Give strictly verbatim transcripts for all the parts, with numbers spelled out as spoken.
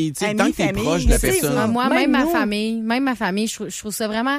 Tu sais, tant que t'es proche de la personne. Moi, même, même ma famille, même ma famille, je, je trouve ça vraiment...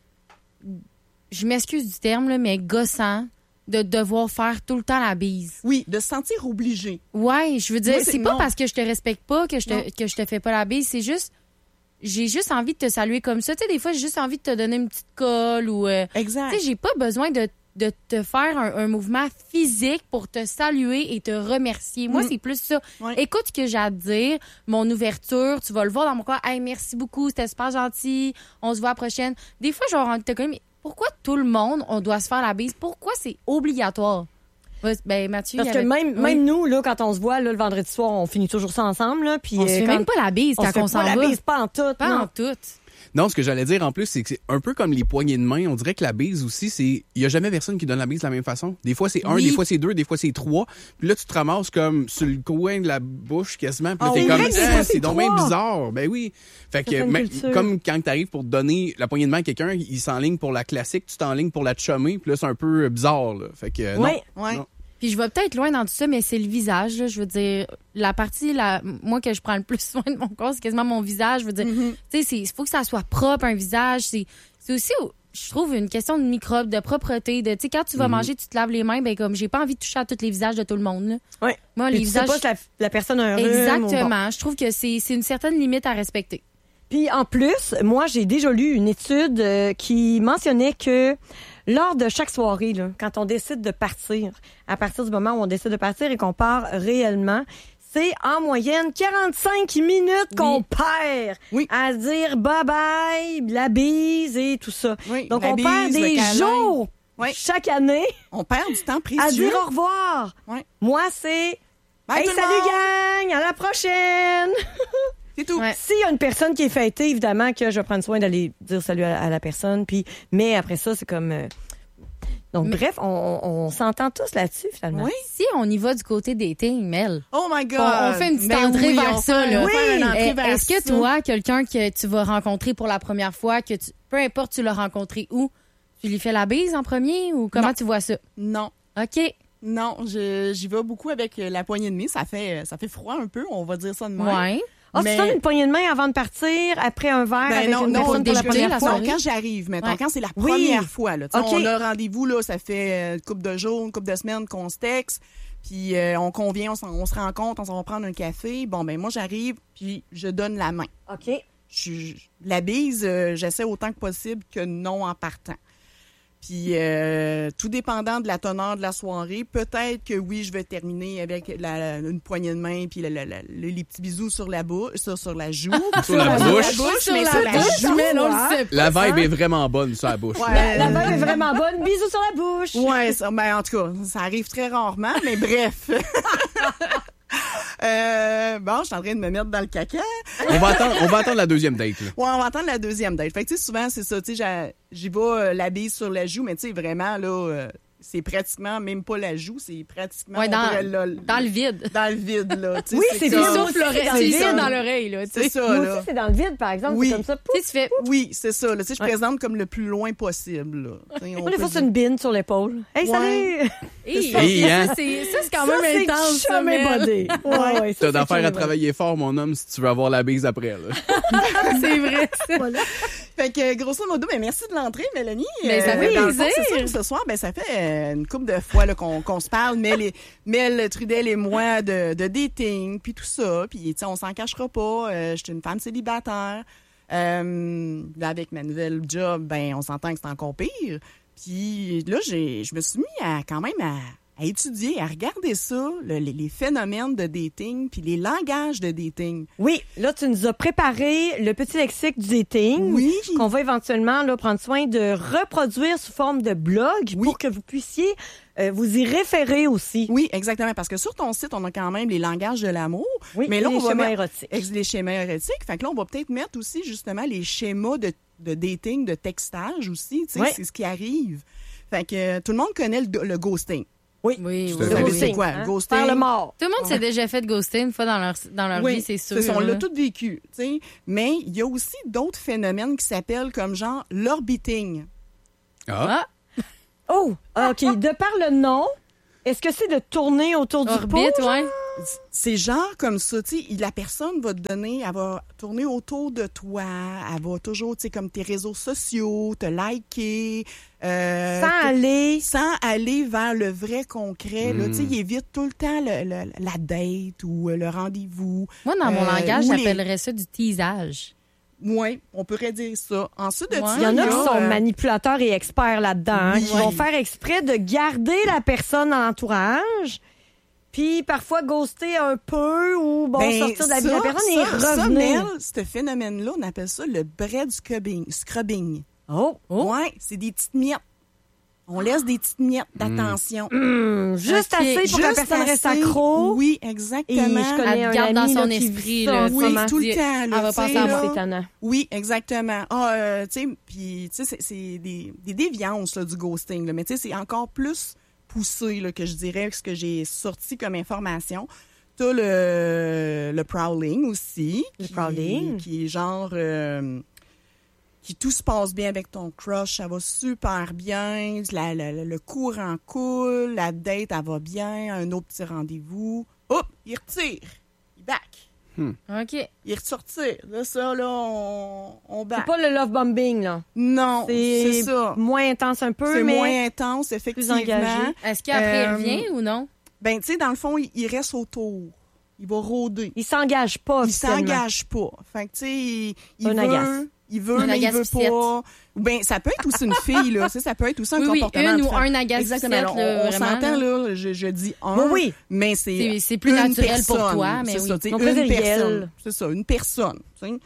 Je m'excuse du terme, là, mais gossant de devoir faire tout le temps la bise. Oui, de se sentir obligé. Ouais, je veux dire, Moi, c'est c'est pas non. parce que je te respecte pas que je te, que je te fais pas la bise, c'est juste... J'ai juste envie de te saluer comme ça. Tu sais, des fois, j'ai juste envie de te donner une petite colle ou... Euh, exact. Tu sais, j'ai pas besoin de, de te faire un, un mouvement physique pour te saluer et te remercier. Moi, mm. c'est plus ça. Ouais. Écoute ce que j'ai à te dire, mon ouverture, tu vas le voir dans mon corps. Hey, merci beaucoup, c'était super gentil, on se voit à la prochaine. Des fois, j'aurais envie de te connaître, mais pourquoi tout le monde, on doit se faire la bise? Pourquoi c'est obligatoire? Ben, Mathieu, Parce avait... que même, oui. même nous, là, quand on se voit là, le vendredi soir, on finit toujours ça ensemble. Là, puis on se fait quand... même pas la bise quand on, on s'en va. On se fait pas la bise, pas en tout. Pas non. en tout. Non, ce que j'allais dire en plus, c'est que c'est un peu comme les poignées de main. On dirait que la bise aussi, c'est. Il n'y a jamais personne qui donne la bise de la même façon. Des fois, c'est un, oui. des fois, c'est deux, des fois, c'est trois. Puis là, tu te ramasses comme sur le coin de la bouche quasiment. Puis là, oh, t'es oui, comme. c'est, ah, c'est donc bien bizarre. Ben oui. Fait que, mais, comme quand t'arrives pour te donner la poignée de main à quelqu'un, il s'enligne pour la classique, tu t'enlignes pour la chummer. Puis là, c'est un peu bizarre, là. Fait que. Oui, non, oui. Non. Puis je vais peut-être loin dans tout ça, mais c'est le visage. Là. Je veux dire, la partie, la, moi, que je prends le plus soin de mon corps, c'est quasiment mon visage. Je veux dire, mm-hmm. tu sais, il faut que ça soit propre, un visage. C'est, c'est aussi, je trouve, une question de microbes, de propreté. De, tu sais, quand tu vas mm-hmm. manger, tu te laves les mains, ben comme j'ai pas envie de toucher à tous les visages de tout le monde. Oui. Moi, puis les tu visages. sais pas si la, la personne a un rhume. Exactement. Bon. Je trouve que c'est, c'est une certaine limite à respecter. Puis en plus, moi, j'ai déjà lu une étude euh, qui mentionnait que lors de chaque soirée, là, quand on décide de partir, à partir du moment où on décide de partir et qu'on part réellement, c'est en moyenne quarante-cinq minutes qu'on oui. perd oui. à dire bye-bye, la bise et tout ça. Oui, donc, on bise, perd des jours oui. chaque année. On perd du temps précieux. À dire au revoir. Oui. Moi, c'est bye, hey, salut gang, à la prochaine. C'est tout. Ouais. S'il y a une personne qui est fêtée, évidemment que je vais prendre soin d'aller dire salut à, à la personne. Puis, mais après ça, c'est comme... Euh... Donc, mais... bref, on, on, on s'entend tous là-dessus, finalement. Oui. Si on y va du côté dating, Mel. Oh my God! On, on fait une petite ben entrée oui, vers ça, là. Oui. Eh, vers est-ce que toi, quelqu'un que tu vas rencontrer pour la première fois, que tu, peu importe tu l'as rencontré où, tu lui fais la bise en premier ou comment non. tu vois ça? Non. OK. Non, je, j'y vais beaucoup avec la poignée de main. Ça fait, ça fait froid un peu, on va dire ça de même. Ouais. Ah, mais... tu donnes une poignée de main avant de partir, après un verre ben avec non, une non, personne pour la première fois? Quand j'arrive, mettons, ouais. quand c'est la oui. première fois, là, okay. on a rendez-vous, là, ça fait une couple de jours, une couple de semaines qu'on se texte, puis euh, on convient, on, on se rencontre, on s'en va prendre un café. Bon, ben moi, j'arrive, puis je donne la main. OK. Je, la bise, euh, j'essaie autant que possible que non en partant. Puis, euh, tout dépendant de la teneur de la soirée, peut-être que oui, je vais terminer avec la, une poignée de main puis la, la, la, les petits bisous sur la bouche, sur, sur la joue. sur la bouche. La bouche, sur mais la sur la bouche, joue. mais non, on le sait pas, la vibe ça. est vraiment bonne sur la bouche. Ouais. La, la vibe est vraiment bonne. Bisous sur la bouche. Ouais, ça, ben, en tout cas, ça arrive très rarement, mais bref. Euh, bon, je suis en train de me mettre dans le caca. On va attendre, on va attendre la deuxième date. Là. Ouais, on va attendre la deuxième date. Fait que tu sais, souvent, c'est ça, tu sais, j'y vais euh, la bise sur la joue, mais tu sais, vraiment, là, euh, c'est pratiquement, même pas la joue, c'est pratiquement... Ouais, dans, pourrait, là, dans le vide. Dans le vide, là. Oui, c'est, c'est ça. souffle C'est ça dans l'oreille, là. C'est ça, Moi là. aussi, c'est dans le vide, par exemple. Oui. C'est comme ça. Tu sais, tu fais... Oui, c'est ça. Là. Tu sais, je ouais. présente comme le plus loin possible, là. On Moi, des fois, c'est une bine sur l'épaule. Hey, ouais. salut! Hey, hey, hein? ça, c'est, ça, c'est quand ça, même c'est intense, ça, mais Mel. Ouais, ouais, t'as d'affaires à travailler fort, mon homme, si tu veux avoir la bise après. Là. C'est vrai, ça. Voilà. Fait que, grosso modo, ben, merci de l'entrée, Mélanie. Mais ça fait euh, plaisir. C'est ça, ce soir, ben, ça fait euh, une couple de fois là, qu'on, qu'on se parle, Mel, et, Mel Trudel et moi, de, de dating, puis tout ça. Puis, tu sais, on s'en cachera pas. Euh, je suis une femme célibataire. Euh, là, avec ma nouvelle job, ben, on s'entend que c'est encore pire. Puis là, j'ai, je me suis mis à quand même à, à étudier, à regarder ça, le, les, les phénomènes de dating, puis les langages de dating. Oui, là, tu nous as préparé le petit lexique du dating, oui. qu'on va éventuellement là, prendre soin de reproduire sous forme de blog oui. pour que vous puissiez euh, vous y référer aussi. Oui, exactement, parce que sur ton site, on a quand même les langages de l'amour. Oui, mais là, les on va schémas mettre, érotiques. Les schémas érotiques. Fait que là, on va peut-être mettre aussi, justement, les schémas de, de dating, de textage aussi, tu sais, oui. c'est ce qui arrive. Fait que euh, tout le monde connaît le, le ghosting. Oui, oui, oui. Vous savez oui. c'est quoi, hein? ghosting? Faire le mort. Tout le monde ouais. s'est déjà fait ghoster une fois dans leur, dans leur oui, vie, c'est sûr. C'est ça, on l'a là. tout vécu, tu sais. Mais il y a aussi d'autres phénomènes qui s'appellent comme genre l'orbiting. Ah. Oh, OK. De par le nom, est-ce que c'est de tourner autour Orbite, du pot? ouais. c'est genre comme ça, tu sais, la personne va te donner, elle va tourner autour de toi, elle va toujours, tu sais, comme tes réseaux sociaux, te liker. Euh, sans aller. Sans aller vers le vrai concret, Mm. là, tu sais, il évite tout le temps le, le- la date ou le rendez-vous. Moi, dans mon Euh, langage, ou les- j'appellerais ça du teasage. Oui, on pourrait dire ça. Ensuite de Ouais. ça, Il y en a qui sont euh, manipulateurs et experts là-dedans, hein, Oui. qui vont faire exprès de garder la personne dans l'entourage, puis parfois ghoster un peu ou bon ben, sortir de la vie de ça, la personne et ça, ça, revenir. Mel, ce phénomène-là, on appelle ça le bread scrubbing. scrubbing. Oh, oh. Ouais, c'est des petites miettes. On laisse des petites miettes d'attention. Hum, juste Ok. assez pour que la Juste personne reste assez. accro. Oui, Et exactement. je connais Elle un te garde ami dans son là, qui esprit, vit là, ça en tu ce Oui, moment. tout le dit- temps. elle Là, va tu sais, penser à là. moi. C'est étonnant. Oui, exactement. Ah, euh, tu sais, puis, tu sais, c'est- c'est des, des déviances là, du ghosting. Là. Mais tu sais, c'est encore plus poussé là, que je dirais ce que j'ai sorti comme information. T'as le, le prowling aussi. Le qui- prowling. Qui est genre... euh, qui tout se passe bien avec ton crush, ça va super bien, la- la- la- le courant coule, la date, elle va bien, un autre petit rendez-vous. Hop, il retire, il back. OK. Il ressortir. Là, ça, là, on, on C'est back. pas le love bombing, là. Non, c'est C'est ça. moins intense un peu, C'est mais moins intense, effectivement. engagé. Est-ce qu'après, Euh, il revient ou non? Ben, tu sais, dans le fond, il, il reste autour. Il va rôder. il s'engage pas Il officiellement. s'engage pas. Fait que, tu sais, il, il Un veut, agace. il veut, Un mais il agace veut piscette. pas. Ou ben, ça peut être aussi une fille, là. Tu sais, ça peut être aussi un Oui, oui, comportement. une ou différent. un agace Exactement. piscette, On, là, on vraiment, s'entend, là. là, je, je dis un. Oui, oui. Mais c'est. C'est- c'est plus une naturel pour personne. toi, mais c'est oui. ça, tu sais, On une peut dire personne. elle. C'est ça, une personne. tu sais.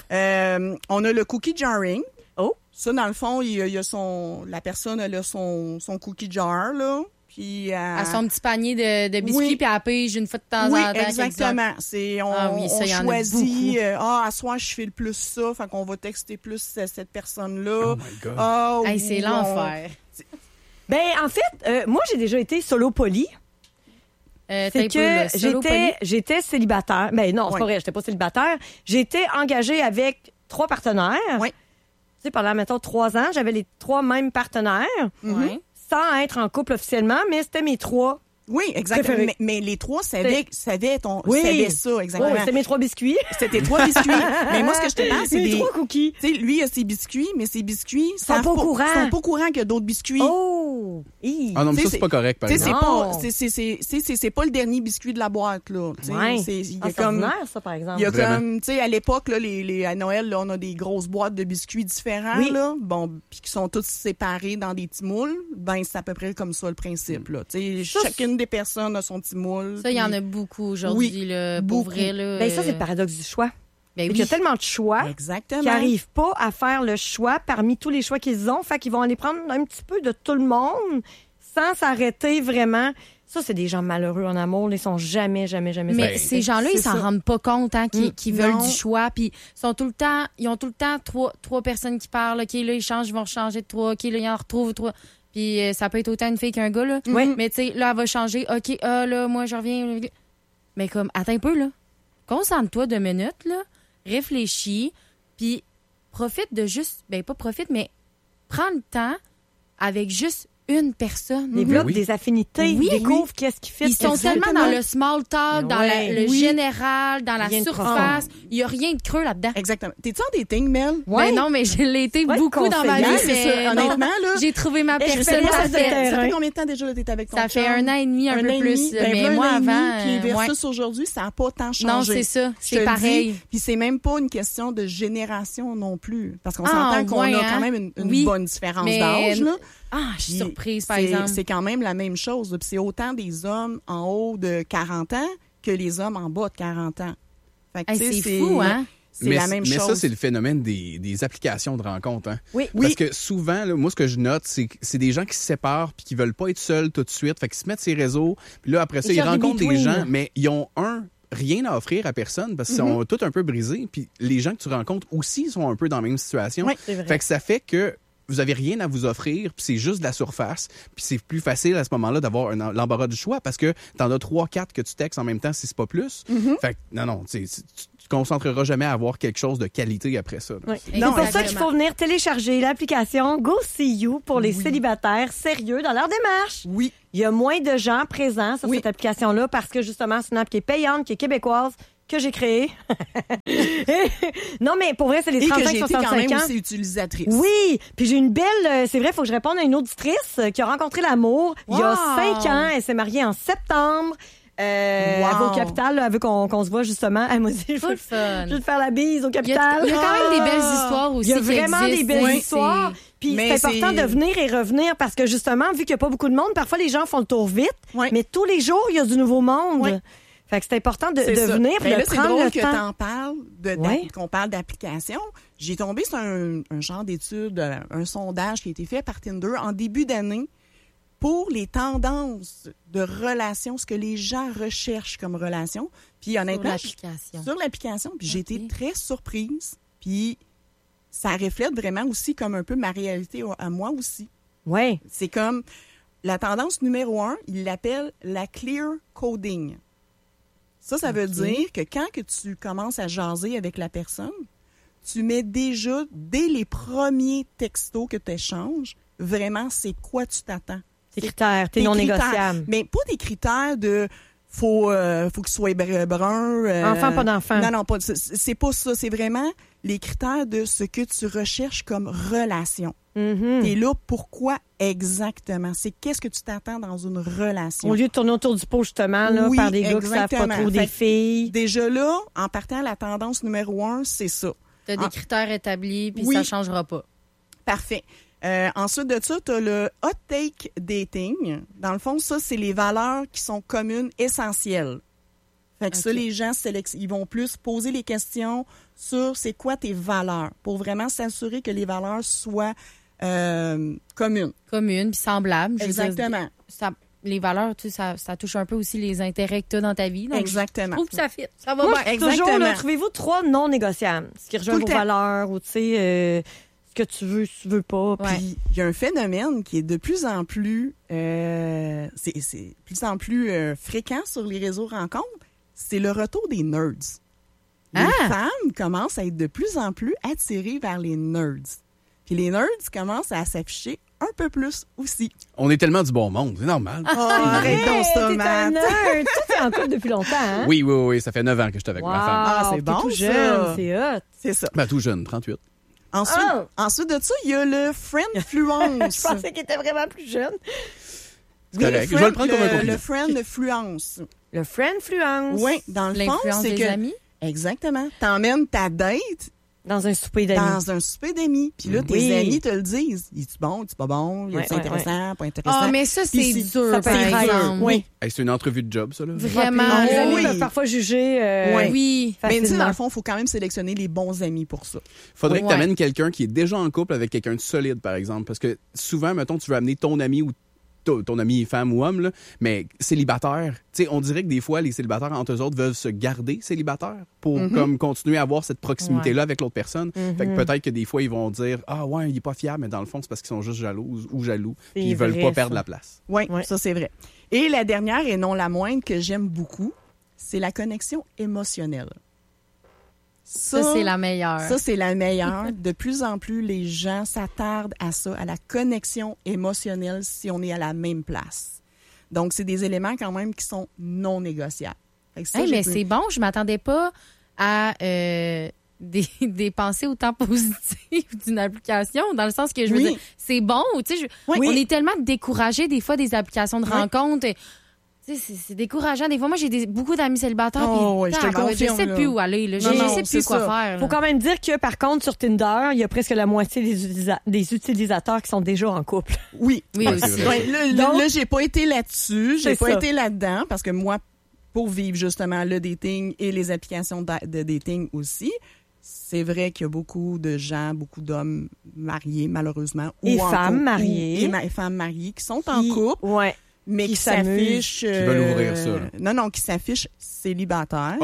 Euh, on a le cookie jarring. Oh. Ça, dans le fond, il y a, il y a son, la personne, elle a son, son cookie jar, là. Puis, euh, À son petit panier de, de biscuits, Oui. puis elle pige une fois de temps oui, en temps. quelques heures. exactement. C'est, on, Ah oui, ça, on il y en a choisit, beaucoup. euh, ah, à soir, je fais le plus ça, fait qu'on va texter plus ce- cette personne-là. Oh my God. Ah, Hey, ou c'est on- l'enfer. Ben, en fait, euh, moi, j'ai déjà été solo poly. Euh, C'est t'as un peu, que le solo j'étais, poly. j'étais célibataire. Ben non, c'est Ouais. pas vrai, j'étais pas célibataire. J'étais engagée avec trois partenaires. Ouais. Tu sais, pendant, mettons, trois ans, j'avais les trois mêmes partenaires, Ouais. sans être en couple officiellement, mais c'était mes trois. Oui, exactement. Préféré. Mais, mais les trois savaient, savaient, ton, Oui. savaient ça, exactement. Oh, c'était mes trois biscuits. C'était trois biscuits. Mais moi, ce que je te parle, c'est mes des... trois cookies. Tu sais, lui, il a ses biscuits, mais ses biscuits... Sont savent pas au courant. sont pas au courant qu'il y a d'autres biscuits. Oh! Hi. Ah non, mais Tu sais, ça, c'est pas correct, par Tu sais, c'est exemple. pas, Non. c'est, c'est, c'est, c'est, c'est- c'est pas le dernier biscuit de la boîte, là. Tu sais, Ouais. c'est, il y Ah, a c'est comme... ordinaire, ça, par exemple. Il y a Vraiment. comme, tu sais, à l'époque, là, les, les, à Noël, là, on a des grosses boîtes de biscuits différents, Oui. là. Bon, puis qui sont tous séparés dans des petits moules. Ben, c'est à peu près comme ça, le principe, là. Tu sais, Ça, chacune des personnes a son petit moule. Ça, il y en puis- a beaucoup aujourd'hui, Oui, là, pour beaucoup. vrai. Là, Ben, ça, c'est euh, le paradoxe du choix. Ben Et oui. qu'il y a tellement de choix Exactement. qui n'arrivent pas à faire le choix parmi tous les choix qu'ils ont. Fait qu'ils vont aller prendre un petit peu de tout le monde sans s'arrêter vraiment. Ça, c'est des gens malheureux en amour. Ils sont jamais, jamais, jamais Mais Ben, ces gens-là, c'est ils s'en ça. rendent pas compte, hein, qu'ils Mm, qu'ils veulent non. du choix, puis sont tout le temps, ils ont tout le temps trois, trois personnes qui parlent. Ok, là ils changent, ils vont changer de trois. Ok, là ils en retrouvent trois. Puis euh, ça peut être autant une fille qu'un gars là. Oui. Mais tu sais, là elle va changer. Ok, ah là moi je reviens. Mais comme attends un peu là, concentre-toi deux minutes là, réfléchis, puis profite de juste, ben pas profite, mais prends le temps avec juste une personne. Développe Oui. des affinités, Oui, découvre qu'est-ce qui fait. Ils sont Exactement. tellement dans le small talk, Mais dans ouais. la- le Oui. général, dans la Rien de surface. Il n'y a rien de creux là-dedans. Exactement. T'es-tu en dating, Mel? Ouais. Ben non, mais je l'ai été Ouais, beaucoup dans ma vie. conseillère, c'est mais ça. non, Honnêtement, là. j'ai trouvé ma Expérience personne de Ça parfaite. fait, ça terrain. fait combien de temps déjà là, t'es avec ton Ça fait chum? un an et demi, un, Un peu an et plus. demi. Ben, mais voilà, un moi, an et demi, avant, Puis euh, ouais. versus aujourd'hui, ça n'a pas tant changé. Non, c'est ça. Je te C'est le pareil. dis. Puis c'est même pas une question de génération non plus. Parce qu'on Ah, s'entend qu'on ouais, a hein? quand même une, une Oui. bonne différence Mais- d'âge, là. Ah, je suis Puis surprise, par c'est- exemple. C'est quand même la même chose. là. Puis c'est autant des hommes en haut de quarante ans que les hommes en bas de quarante ans. Fait que, Hey, tu sais, c'est fou, hein? C'est mais, la même mais chose. ça, c'est le phénomène des, des applications de rencontres. Hein? Oui. Oui. Parce que souvent, là, moi, ce que je note, c'est que c'est des gens qui se séparent puis qui veulent pas être seuls tout de suite. Fait qu'ils se mettent sur les réseaux. Puis là, après ça, Ils ils cherchent des rencontrent des between. gens, mais ils ont un rien à offrir à personne parce qu'ils Mm-hmm. sont tous un peu brisés. Puis les gens que tu rencontres aussi sont un peu dans la même situation. Oui, c'est vrai. Fait que ça fait que vous avez rien à vous offrir, puis c'est juste de la surface, puis c'est plus facile à ce moment-là d'avoir un, l'embarras du choix parce que t'en as trois, quatre que tu textes en même temps si c'est pas plus. Mm-hmm. Fait que, non, non, tu sais, tu te concentreras jamais à avoir quelque chose de qualité après ça. Oui. C'est pour ça qu'il faut venir télécharger l'application Go See You pour les oui. célibataires sérieux dans leur démarche. Oui. Il y a moins de gens présents sur oui. cette application-là parce que justement, c'est une app qui est payante, qui est québécoise, que j'ai créée. Non, mais pour vrai, c'est les trente-cinq soixante-cinq ans. Et que j'ai été quand même aussi utilisatrice. Oui. Puis j'ai une belle... C'est vrai, il faut que je réponde à une auditrice qui a rencontré l'amour wow. il y a cinq ans. Elle s'est mariée en septembre. Euh, wow. Elle va au Capital, là, elle veut qu'on, qu'on se voit justement. Elle m'a dit, je veux, je veux te faire la bise au Capital. Il y a, il y a quand même des belles histoires aussi. Il y a vraiment qui des belles oui, histoires. Puis c'est important c'est... de venir et revenir parce que justement, vu qu'il n'y a pas beaucoup de monde, parfois les gens font le tour vite, oui. mais tous les jours, il y a du nouveau monde. Oui. Fait que c'est important de, c'est de venir et de là, prendre drôle le que temps. T'en parles, de, oui. qu'on parle d'application. J'ai tombé sur un, un genre d'étude, un, un sondage qui a été fait par Tinder en début d'année pour les tendances de relations, ce que les gens recherchent comme relation. Puis honnêtement, sur l'application. Sur l'application. Puis okay. j'ai été très surprise. Puis ça reflète vraiment aussi comme un peu ma réalité à moi aussi. Oui. C'est comme la tendance numéro un, il l'appelle la clear coding. Ça, ça okay. veut dire que quand que tu commences à jaser avec la personne, tu mets déjà, dès les premiers textos que tu échanges, vraiment, c'est quoi tu t'attends. Tes critères, tes, tes non critères, négociables. Mais pas des critères de faut euh, faut qu'il soit brun. Euh, enfant, pas d'enfant. Non, non, pas, c'est, c'est pas ça. C'est vraiment les critères de ce que tu recherches comme relation. Mm-hmm. T'es là, pourquoi exactement? C'est qu'est-ce que tu t'attends dans une relation? Au lieu de tourner autour du pot, justement, là, oui, par des gars exactement. qui savent pas trop des filles. Déjà là, en partant, la tendance numéro un, c'est ça. T'as des en... critères établis, puis oui. ça changera pas. Parfait. Euh, ensuite de ça, tu as le hot take dating. Dans le fond, ça, c'est les valeurs qui sont communes, essentielles. Fait que okay. ça, les gens, sélect... ils vont plus poser les questions sur c'est quoi tes valeurs pour vraiment s'assurer que les valeurs soient euh, communes. Communes, puis semblables. Exactement. Dire, ça, les valeurs, tu sais, ça, ça touche un peu aussi les intérêts que tu as dans ta vie. Donc exactement. Je trouve que ça fit. Ça va Moi, bien. Exactement. Toujours, là, trouvez-vous trois non négociables. Ce qui rejoint vos temps. valeurs ou, tu sais... Euh, que tu veux, tu veux pas. Puis il ouais. y a un phénomène qui est de plus en plus, euh, c'est, c'est de plus en plus euh, fréquent sur les réseaux rencontres, c'est le retour des nerds. Les ah! femmes commencent à être de plus en plus attirées vers les nerds. Puis les nerds commencent à s'afficher un peu plus aussi. On est tellement du bon monde, c'est normal. Oh, arrête donc ça, Matt. Toi, t'es en couple depuis longtemps, hein? Oui, oui, oui, ça fait neuf ans que je suis avec wow, ma femme. Ah, c'est bon, tout ça. jeune, c'est hot. C'est ça. Ben, tout jeune, trente-huit. Ensuite, oh! ensuite de ça, il y a le friendfluence. Je pensais qu'il était vraiment plus jeune. C'est oui, correct. Friend, je vais le prendre le, comme un compliment. Le friendfluence. Le friendfluence. Oui, dans le fond, c'est des que... amis? Exactement. T'emmènes ta date... Dans un souper d'amis. Dans un souper d'amis. Puis là, tes oui. amis te le disent. Es-tu bon, es-tu pas bon? Ouais, es-tu ouais, intéressant, ouais. pas intéressant? Ah, oh, mais ça, c'est Puis dur, ça par exemple. Oui. Hey, c'est une entrevue de job, ça, là. Vraiment. Les amis oui. peuvent parfois juger. Euh, oui. oui. Mais tu sais, dans le fond, il faut quand même sélectionner les bons amis pour ça. Faudrait ouais. que tu amènes quelqu'un qui est déjà en couple avec quelqu'un de solide, par exemple. Parce que souvent, mettons, tu veux amener ton ami ou ton ami femme ou homme, là, mais célibataire. Tu sais, on dirait que des fois, les célibataires entre eux autres veulent se garder célibataires pour mm-hmm. comme continuer à avoir cette proximité-là ouais. avec l'autre personne. Mm-hmm. Fait que peut-être que des fois, ils vont dire « Ah ouais, il est pas fiable », mais dans le fond, c'est parce qu'ils sont juste jaloux ou jaloux. Puis ils veulent pas ça. perdre la place. Oui, ouais. ça c'est vrai. Et la dernière, et non la moindre, que j'aime beaucoup, c'est la connexion émotionnelle. Ça, ça, c'est la meilleure. Ça, c'est la meilleure. De plus en plus, les gens s'attardent à ça, à la connexion émotionnelle si on est à la même place. Donc, c'est des éléments quand même qui sont non négociables. Ça, hey, mais pu... c'est bon, je m'attendais pas à euh, des, des pensées autant positives d'une application, dans le sens que je veux oui. dire, c'est bon. Tu sais, je, oui. On est tellement découragés des fois des applications de oui. rencontres. C'est, c'est décourageant. Des fois, moi, j'ai des, beaucoup d'amis célibataires. Oh, puis, ouais, je te confirme, je sais là. plus où aller. Là. Je, non, non, je sais plus quoi ça. faire. Il faut quand même dire que, par contre, sur Tinder, il y a presque la moitié des, utilisa- des utilisateurs qui sont déjà en couple. Oui. Oui, ouais, aussi. Ouais, là, Donc, là, j'ai pas été là-dessus. J'ai pas ça. été là-dedans parce que moi, pour vivre justement le dating et les applications de, de dating aussi, c'est vrai qu'il y a beaucoup de gens, beaucoup d'hommes mariés, malheureusement. Et ou femmes couple, mariées. Et, ma- et femmes mariées qui sont en qui, couple. Ouais. Mais qui, qui s'affichent... Euh, qui veulent ouvrir ça. Là. Non, non, qui s'affichent célibataires. Oh!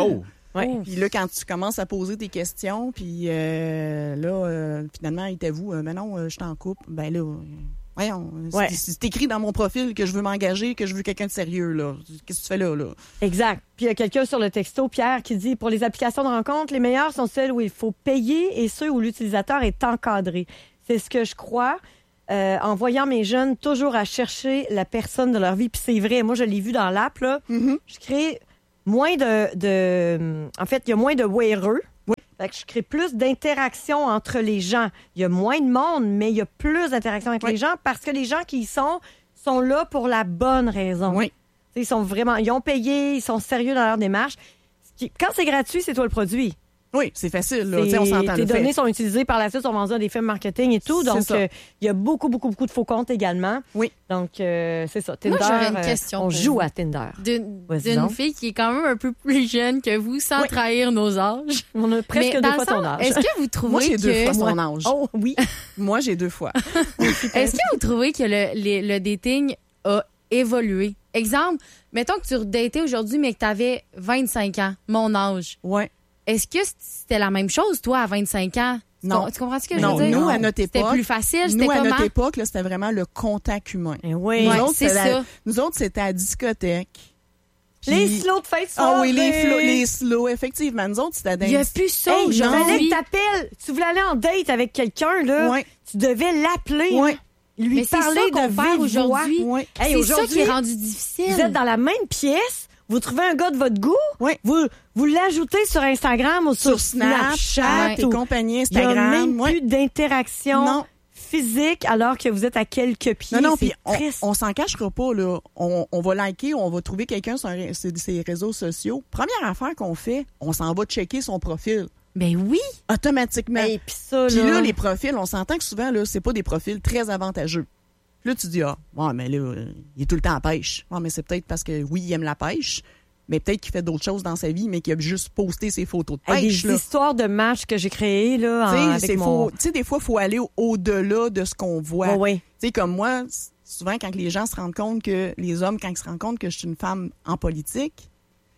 Ouais. Puis là, quand tu commences à poser tes questions, puis euh, là, euh, finalement, il t'avoue, euh, mais non, euh, je t'en coupe. Ben là, euh, voyons, Ouais. c'est, c'est écrit dans mon profil que je veux m'engager, que je veux quelqu'un de sérieux, là. Qu'est-ce que tu fais là, là? Exact. Puis il y a quelqu'un sur le texto, Pierre, qui dit « Pour les applications de rencontre, les meilleures sont celles où il faut payer et ceux où l'utilisateur est encadré. C'est ce que je crois. Euh, en voyant mes jeunes toujours à chercher la personne de leur vie. » Puis c'est vrai, moi, je l'ai vu dans l'app, là. Mm-hmm. Je crée moins de... de... En fait, il y a moins de wearers. Oui. Fait que je crée plus d'interactions entre les gens. Il y a moins de monde, mais il y a plus d'interactions avec Oui. les gens parce que les gens qui y sont sont là pour la bonne raison. Oui. T'sais, ils sont vraiment, ils ont payé, ils sont sérieux dans leur démarche. Ce qui- Quand c'est gratuit, c'est toi le produit. Oui, c'est facile, là. C'est- Tu sais, on s'entend. Tes le fait. données sont utilisées par la suite, sont vendues à des firmes marketing et tout. C'est Donc, ça. euh, il y a beaucoup, beaucoup, beaucoup de faux comptes également. Oui. Donc, euh, c'est ça. Tinder, Moi, j'aurais une euh, question on pour joue vous. à Tinder. D'une Vas-y d'une donc. fille qui est quand même un peu plus jeune que vous, sans Oui. trahir nos âges. On a presque Mais deux dans fois le ton sens, âge. Est-ce que vous trouvez Moi, j'ai que... deux fois son âge. Oh, oui. Moi, j'ai deux fois. Est-ce que vous trouvez que le, les- le dating a évolué? Exemple, mettons que tu redatais aujourd'hui, mais que tu avais vingt-cinq ans, mon âge. Ouais. Est-ce que c'était la même chose, toi, à vingt-cinq ans? Tu Non. com- Tu comprends ce que Non, je veux dire? nous, à notre C'était époque, plus facile, c'était Nous, à comment? notre époque, là, c'était vraiment le contact humain. Eh oui. Nous, Ouais, autres, c'est c'était la- ça. nous autres, c'était à la discothèque. Puis- Les slows de fin de Ah oui, les, soirée. flo- les slow, effectivement. Nous autres, c'était dans Il n'y a plus ça Hey, Il non. fallait aujourd'hui. que t'appelles. Tu voulais aller en date avec quelqu'un, là. Ouais. Tu devais l'appeler. Ouais. Lui Mais c'est parler ça de qu'on fait vive aujourd'hui. voix. Ouais. Hey, C'est ça aujourd'hui, qui est rendu difficile. vous êtes dans la même pièce, vous trouvez un gars de votre goût, Oui. vous, vous l'ajoutez sur Instagram ou sur, Sur Snap, Snapchat. tes ou- compagnies, Il n'y a Instagram. même Ouais. plus d'interaction Non. physique alors que vous êtes à quelques pieds. Non, non, C'est puis on, triste. on s'en cachera pas, là. On, on va liker, on va trouver quelqu'un sur un- sur ses réseaux sociaux. Première affaire qu'on fait, on s'en va checker son profil. Ben oui. Automatiquement. Hey, puis ça, Puis là, là, les profils, on s'entend que souvent, là, c'est pas des profils très avantageux. Là, tu dis, ah, ouais, mais là, euh, il est tout le temps à pêche. Ouais, mais c'est peut-être parce que, oui, il aime la pêche, mais peut-être qu'il fait d'autres choses dans sa vie, mais qu'il a juste posté ses photos de hey, pêche, des là. histoires de matchs que j'ai créées, là, en- Tu sais, avec c'est mon... faux. Tu sais, des fois, il faut aller au- au-delà de ce qu'on voit. Ouais, ouais. Tu sais, comme moi, s- souvent, quand les gens se rendent compte que, les hommes, quand ils se rendent compte que je suis une femme en politique,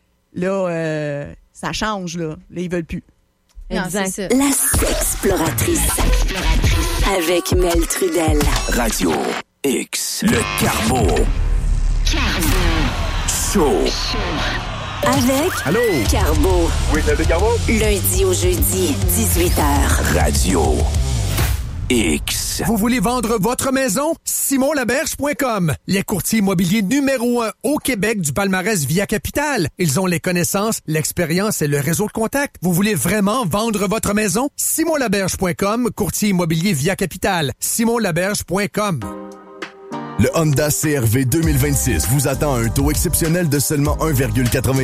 là, euh, ça change, là. Là, ils veulent plus. Non, Exact. c'est ça. La sexploratrice. Avec Mel Trudel. Radio X. Le Carbo. Show. Avec Allô? Carbo. Oui, c'est le Carbo. Lundi au jeudi, dix-huit heures. Radio X. Vous voulez vendre votre maison? simon laberge point com. Les courtiers immobiliers numéro un au Québec du palmarès Via Capital. Ils ont les connaissances, l'expérience et le réseau de contact. Vous voulez vraiment vendre votre maison? simon laberge point com, courtier immobilier Via Capital. simon laberge point com. Le Honda C R V deux mille vingt-six vous attend à un taux exceptionnel de seulement un virgule quatre-vingt-dix